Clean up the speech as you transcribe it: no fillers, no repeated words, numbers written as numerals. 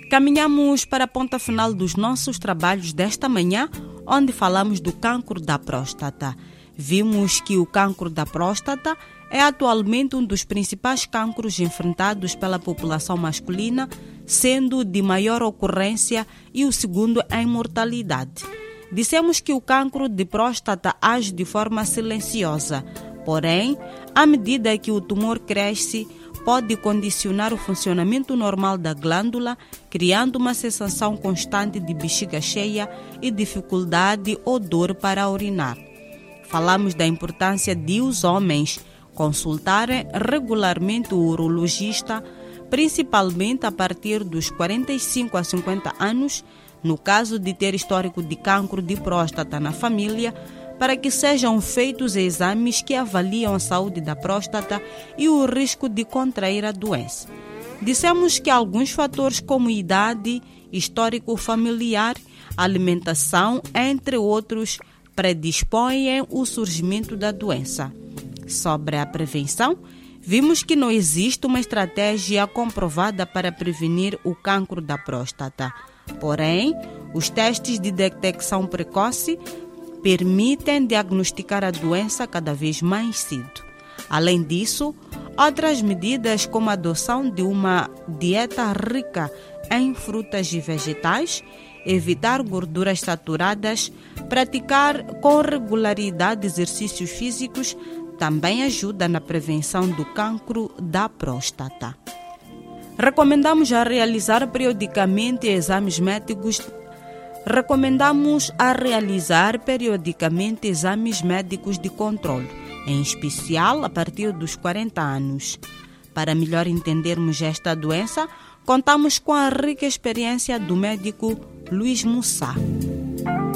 Caminhamos para a ponta final dos nossos trabalhos desta manhã, onde falamos do cancro da próstata. Vimos que o cancro da próstata é atualmente um dos principais cancros enfrentados pela população masculina, sendo de maior ocorrência e o segundo em mortalidade. Dissemos que o cancro de próstata age de forma silenciosa, porém, à medida que o tumor cresce, pode condicionar o funcionamento normal da glândula, criando uma sensação constante de bexiga cheia e dificuldade ou dor para urinar. Falamos da importância de os homens consultarem regularmente o urologista, principalmente a partir dos 45 a 50 anos, no caso de ter histórico de cancro de próstata na família, para que sejam feitos exames que avaliam a saúde da próstata e o risco de contrair a doença. Dissemos que alguns fatores como idade, histórico familiar, alimentação, entre outros, predispõem o surgimento da doença. Sobre a prevenção, vimos que não existe uma estratégia comprovada para prevenir o cancro da próstata. Porém, os testes de detecção precoce permitem diagnosticar a doença cada vez mais cedo. Além disso, outras medidas como a adoção de uma dieta rica em frutas e vegetais, evitar gorduras saturadas, praticar com regularidade exercícios físicos também ajuda na prevenção do cancro da próstata. Recomendamos a realizar periodicamente exames médicos de controle, em especial a partir dos 40 anos. Para melhor entendermos esta doença, contamos com a rica experiência do médico Luiz Mussá.